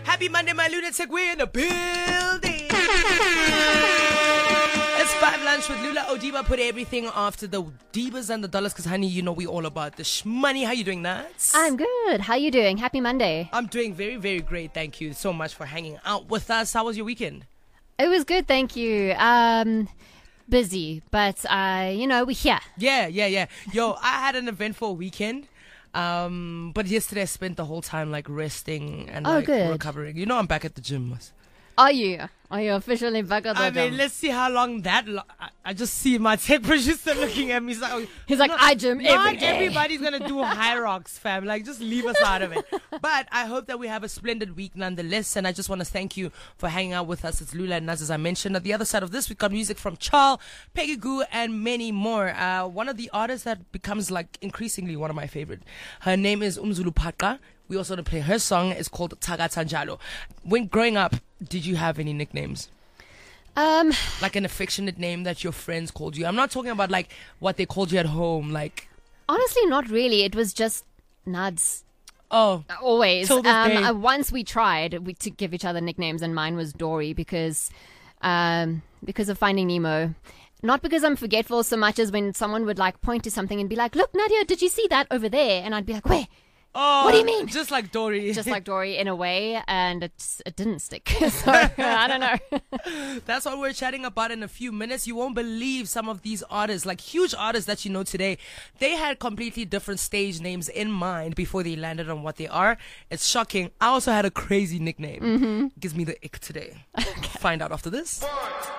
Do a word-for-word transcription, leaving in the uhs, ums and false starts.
Happy Monday, my lunatic. We're in the building. It's Five Lunch with Lula Odiba. Put everything after the divas and the dollars because, honey, you know we all about the shmoney. How you doing, Nuts? I'm good. How you doing? Happy Monday. I'm doing very, very great. Thank you so much for hanging out with us. How was your weekend? It was good, thank you. Um, busy, but, uh, you know, we're here. Yeah, yeah, yeah. Yo, I had an eventful weekend. Um, but yesterday I spent the whole time like resting and Oh, like good. recovering. You know, I'm back at the gym. Are you? Are you officially back at the I mean, gym? let's see how long that. Lo- I, I just see my tech producer looking at me. He's like, oh, He's like, not, I gym every not day. everybody's gonna do high rocks, fam. Like, just leave us out of it. But I hope that we have a splendid week nonetheless. And I just want to thank you for hanging out with us. It's Lula and Naz, as I mentioned. At the other side of this, we got music from Charl, Peggy Goo, and many more. Uh, one of the artists that becomes like increasingly one of my favorite. Her name is Umzulu Paqa. We also want to play her song. It's called Tagata Njalo. When growing up, did you have any nicknames? Um, Like an affectionate name that your friends called you? I'm not talking about like what they called you at home. Like, honestly, not really. It was just Nuds. oh, Always. Till this Um, day. uh, once we tried we, to give each other nicknames, and mine was Dory because, um, because of Finding Nemo. Not because I'm forgetful so much as when someone would like point to something and be like, "Look, Nadia, did you see that over there?" And I'd be like, "Where?" oh, What do you mean? Just like Dory. Just like Dory in a way, and it it didn't stick. So I don't know. That's what we're chatting about in a few minutes. You won't believe some of these artists, like huge artists that you know today, they had completely different stage names in mind before they landed on what they are. It's shocking. I also had a crazy nickname. Mm-hmm. Gives me the ick today. Find out after this.